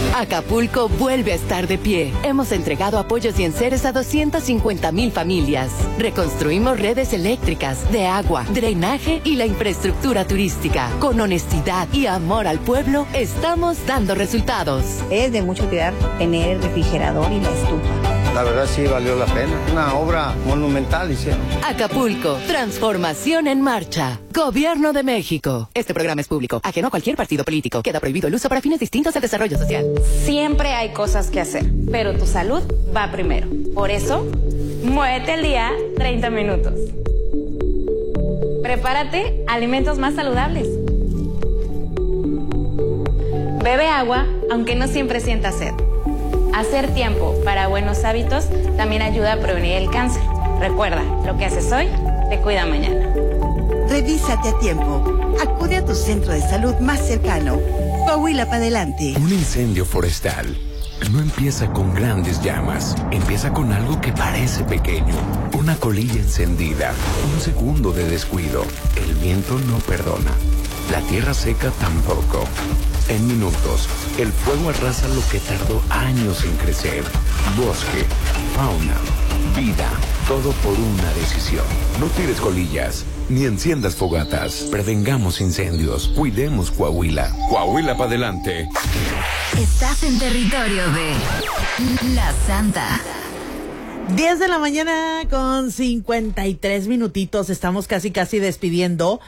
Acapulco vuelve a estar de pie. Hemos entregado apoyos y enseres a 250,000 familias. Reconstruimos redes eléctricas, de agua, drenaje y la infraestructura turística. Con honestidad y amor al pueblo, estamos dando resultados. Es de mucha utilidad tener el refrigerador y la estufa. La verdad sí valió la pena. Una obra monumental hicieron. Acapulco, transformación en marcha. Gobierno de México. Este programa es público, ajeno a cualquier partido político. Queda prohibido el uso para fines distintos al desarrollo social. Siempre hay cosas que hacer, pero tu salud va primero. Por eso, muévete al día 30 minutos. Prepárate alimentos más saludables. Bebe agua, aunque no siempre sientas sed. Hacer tiempo para buenos hábitos también ayuda a prevenir el cáncer. Recuerda, lo que haces hoy te cuida mañana. Revísate a tiempo. Acude a tu centro de salud más cercano. Coahuila para adelante. Un incendio forestal no empieza con grandes llamas. Empieza con algo que parece pequeño. Una colilla encendida. Un segundo de descuido. El viento no perdona. La tierra seca tampoco. En minutos, el fuego arrasa lo que tardó años en crecer. Bosque, fauna, vida, todo por una decisión. No tires colillas, ni enciendas fogatas. Prevengamos incendios, cuidemos Coahuila. Coahuila para adelante. Estás en territorio de La Santa. 10 de la mañana con 53 minutitos. Estamos casi despidiendo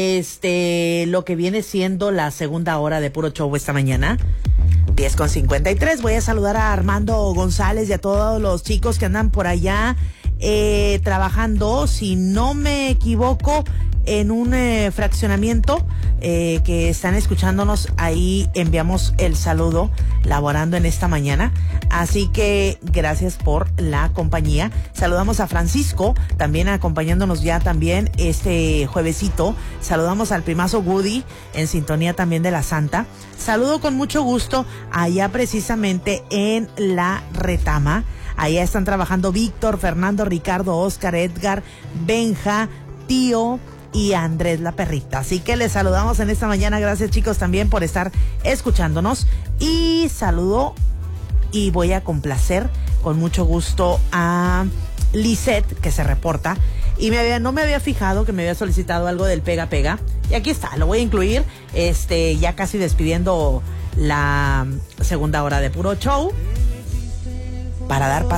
lo que viene siendo la segunda hora de Puro Show esta mañana. 10 con 53. Voy a saludar a Armando González y a todos los chicos que andan por allá trabajando, si no me equivoco, en un fraccionamiento que están escuchándonos. Ahí enviamos el saludo, laborando en esta mañana. Así que gracias por la compañía. Saludamos a Francisco, también acompañándonos ya también este juevesito. Saludamos al primazo Woody, en sintonía también de La Santa. Saludo con mucho gusto allá precisamente en La Retama. Allá están trabajando Víctor, Fernando, Ricardo, Oscar, Edgar, Benja, Tío y Andrés la perrita. Así que les saludamos en esta mañana. Gracias, chicos, también por estar escuchándonos. Y saludo y voy a complacer con mucho gusto a Lisette, que se reporta. Y no me había fijado que me había solicitado algo del Pega Pega. Y aquí está, lo voy a incluir. Ya casi despidiendo la segunda hora de Puro Show, para dar paso